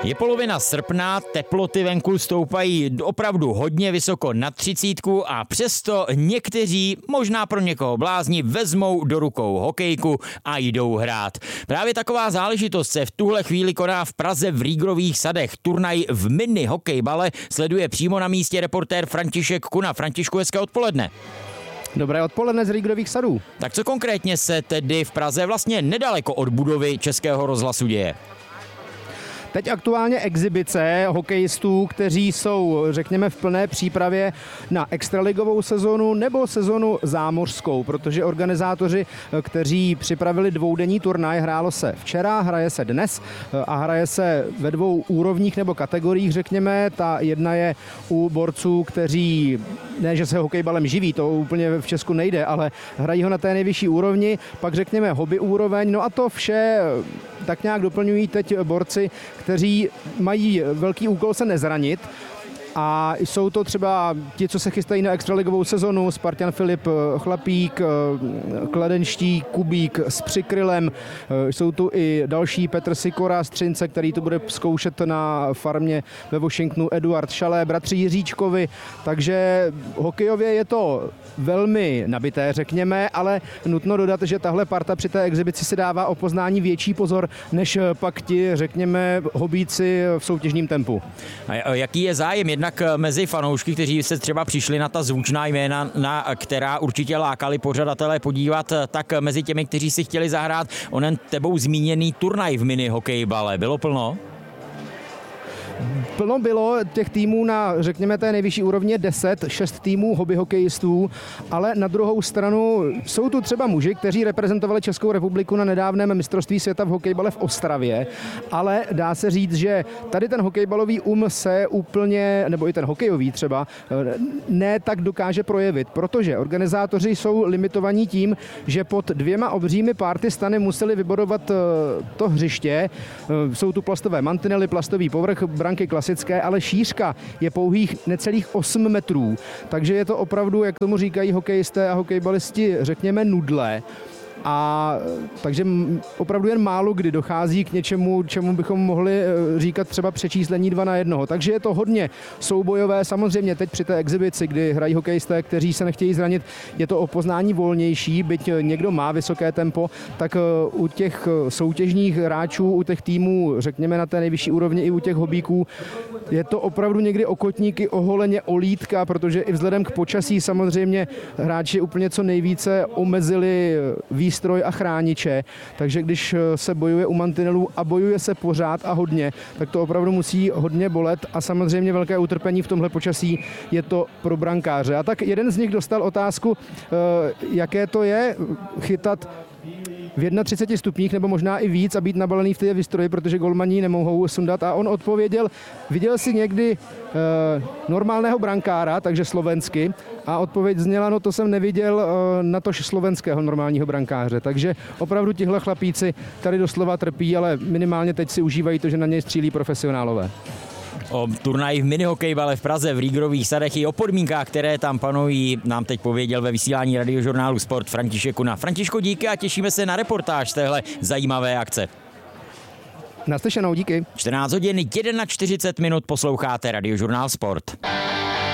Je polovina srpna, teploty venku stoupají opravdu hodně vysoko nad 30 a přesto někteří, možná pro někoho blázni, vezmou do rukou hokejku a jdou hrát. Právě taková záležitost se v tuhle chvíli koná v Praze v Rígrových sadech. Turnaj v mini hokejbale sleduje přímo na místě reportér František Kuna. Františku, hezké odpoledne. Dobré odpoledne z Rígrových sadů. Tak co konkrétně se tedy v Praze vlastně nedaleko od budovy Českého rozhlasu děje? Teď aktuálně exibice hokejistů, kteří jsou, řekněme, v plné přípravě na extraligovou sezonu nebo sezonu zámořskou, protože organizátoři, kteří připravili dvoudenní turnaj, hrálo se včera, hraje se dnes a hraje se ve dvou úrovních nebo kategoriích, řekněme. Ta jedna je u borců, kteří, ne, že se hokejbalem živí, to úplně v Česku nejde, ale hrají ho na té nejvyšší úrovni, pak řekněme hobby úroveň, no a to vše tak nějak doplňují teď borci, kteří mají velký úkol se nezranit. A jsou to třeba ti, co se chystají na extraligovou sezonu, Spartan Filip Chlapík, Kladenští, Kubík s Přikrylem. Jsou tu i další, Petr Sikora z Třince, který to bude zkoušet na farmě ve Washingtonu, Eduard Šalé, bratři Jiříčkovi. Takže hokejově je to velmi nabité, řekněme, ale nutno dodat, že tahle parta při té exibici si dává o poznání větší pozor, než pak ti, řekněme, hobíci v soutěžním tempu. A jaký je zájem jednak mezi fanoušky, kteří se třeba přišli na ta zvučná jména, na která určitě lákali pořadatelé podívat, tak mezi těmi, kteří si chtěli zahrát onen tebou zmíněný turnaj v mini hokejbale? Bylo plno? Plno bylo těch týmů na, řekněme, té nejvyšší úrovně 6 týmů hobby hokejistů, ale na druhou stranu jsou tu třeba muži, kteří reprezentovali Českou republiku na nedávném mistrovství světa v hokejbale v Ostravě, ale dá se říct, že tady ten hokejbalový se úplně, nebo i ten hokejový třeba, ne tak dokáže projevit, protože organizátoři jsou limitovaní tím, že pod 2 obřími party stany museli vybudovat to hřiště. Jsou tu plastové mantinely, plastový povrch, branky klasické, ale šířka je pouhých necelých 8 metrů. Takže je to opravdu, jak tomu říkají hokejisté a hokejbalisti, řekněme nudle. A takže opravdu jen málo kdy dochází k něčemu, čemu bychom mohli říkat třeba přečíslení 2 na 1. Takže je to hodně soubojové. Samozřejmě teď při té exibici, kdy hrají hokejisté, kteří se nechtějí zranit, je to o poznání volnější, byť někdo má vysoké tempo, tak u těch soutěžních hráčů, u těch týmů, řekněme na té nejvyšší úrovni i u těch hobíků, je to opravdu někdy o kotníky, o holeně, o lítka, protože i vzhledem k počasí samozřejmě hráči úplně co nejvíce omezili výstroj a chrániče, takže když se bojuje u mantinelů a bojuje se pořád a hodně, tak to opravdu musí hodně bolet a samozřejmě velké utrpení v tomhle počasí je to pro brankáře. A tak jeden z nich dostal otázku, jaké to je chytat v 31 stupních nebo možná i víc a být nabalený v té výstroji, protože golmani nemohou sundat. A on odpověděl, viděl jsi někdy normálného brankára, takže slovensky, a odpověď zněla, no to jsem neviděl natož slovenského normálního brankáře. Takže opravdu tihle chlapíci tady doslova trpí, ale minimálně teď si užívají to, že na něj střílí profesionálové. O turnaji v minihokejbale v Praze v Rígrových sadech i o podmínkách, které tam panují, nám teď pověděl ve vysílání radiožurnálu Sport František Kuna. Františko, díky a těšíme se na reportáž z téhle zajímavé akce. Naslyšenou, díky. 14 hodin 41 posloucháte radiožurnál Sport.